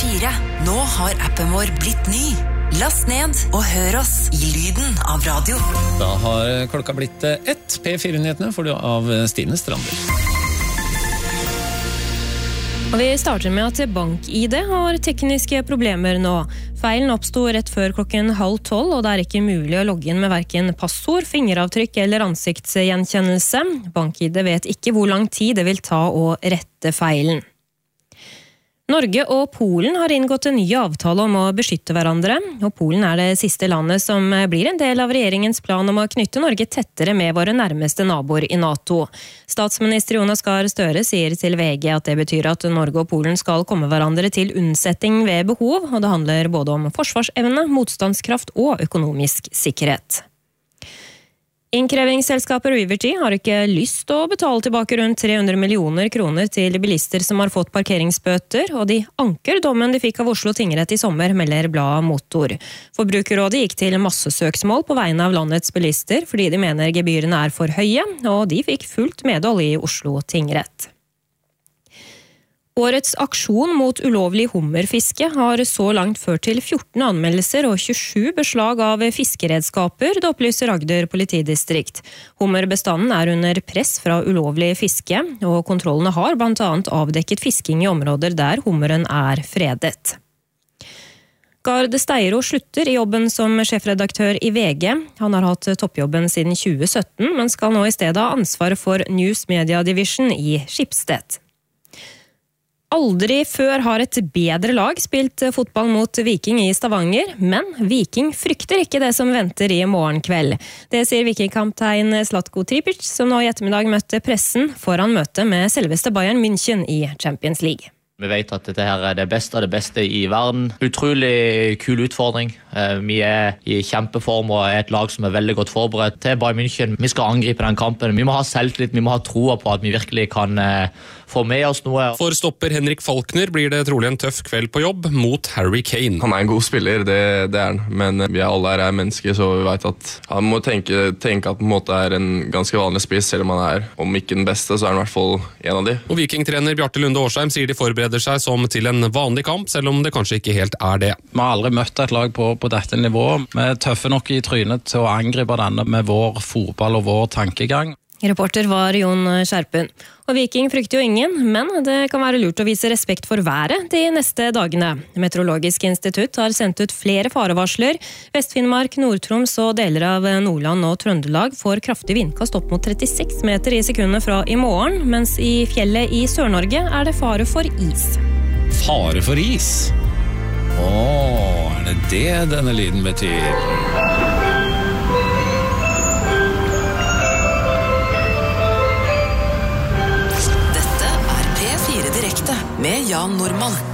P4. Nå har appen vår blitt ny. Last ned og hør oss i lyden av radio. Da har klokka blitt 1. P4-nyhetene får du av Stine Strander. Og vi starter med at BankID har tekniske problemer nå. Feilen oppstod rett før klokken 11:30, og det er ikke mulig å logge inn med hverken passord, fingeravtrykk eller ansiktsgjenkjennelse. BankID vet ikke hvor lang tid det vil ta å rette feilen. Norge og Polen har inngått en ny avtale om å beskytte hverandre, og Polen er det siste landet som blir en del av regjeringens plan om å knytte Norge tettere med våre nærmeste naboer i NATO. Statsminister Jonas Gahr Støre sier til VG at det betyr at Norge og Polen skal komme hverandre til unnsetning ved behov, og det handler både om forsvarsevne, motstandskraft og økonomisk sikkerhet. Innkrevingsselskapet Riverty har ikke lyst til å betale tilbake rundt 300 millioner kroner til bilister som har fått parkeringsbøter, og de anker dommen de fikk av Oslo tingrett i sommer, melder bladet Motor. Forbrukerrådet gikk til massesøksmål på vegne av landets bilister fordi de mener gebyrene er for høye, og de fikk fullt medhold i Oslo tingrett. Årets aksjon mot ulovlig hummerfiske har så langt ført til 14 anmeldelser og 27 beslag av fiskeredskaper, det opplyser Agder politidistrikt. Hummerbestanden er under press fra ulovlig fiske, og kontrollene har blant annet avdekket fisking i områder der hummeren er fredet. Gard Steiro slutter i jobben som sjefredaktør i VG. Han har hatt toppjobben siden 2017, men skal nå i stedet ha ansvaret for News Media Division i Schibsted. Aldri før har et bedre lag spilt fotball mot Viking i Stavanger, men Viking frykter ikke det som venter i morgen kveld. Det sier Viking-kaptein Zlatko Tripic, som nå i ettermiddag møtte pressen foran møte med selveste Bayern München i Champions League. Vi vet at dette her er det beste av det beste i verden. Utrolig kul utfordring. Vi er i kjempeform og er et lag som er veldig godt forberedt til Bayern München. Vi skal angripe den kampen. Vi må ha selvtillit, vi må ha troa på at vi virkelig kan få med oss noe. For stopper Henrik Falkner blir det trolig en tøff kveld på jobb mot Harry Kane. Han er en god spiller, det er han. Men vi alle er mennesker, så vi vet at han må tenke at på en måte er en ganske vanlig spiss, selv om han er, om ikke den beste, så er han i hvert fall en av de. Og Viking-trener Bjarte Lunde Årsheim sier de forbereder seg som til en vanlig kamp, selv om det kanskje ikke helt er det. Vi har aldri møtt et lag på dette nivået. Vi er tøffe nok i trynet til å angripe denne med vår fotball og vår tankegang. Reporter var Jon Skjerpen. Og Viking frykter jo ingen, men det kan være lurt å vise respekt for været de neste dagene. Meteorologisk institutt har sendt ut flere farevarsler. Vest-Finnmark, Nord-Troms og deler av Nordland og Trøndelag får kraftig vindkast opp mot 36 meter i sekundet fra i morgen, mens i fjellet i Sør-Norge er det fare for is. Fare for is? Er det denne lyden betyr? Med Jan Normann.